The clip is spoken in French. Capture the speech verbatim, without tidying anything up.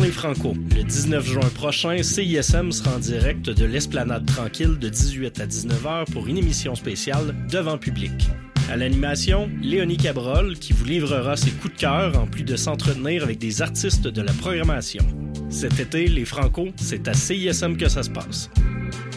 les Franco. Le dix-neuf juin prochain, C I S M sera en direct de l'Esplanade Tranquille de dix-huit à dix-neuf heures pour une émission spéciale devant public. À l'animation, Léonie Cabrol qui vous livrera ses coups de cœur en plus de s'entretenir avec des artistes de la programmation. Cet été, les Franco, c'est à C I S M que ça se passe.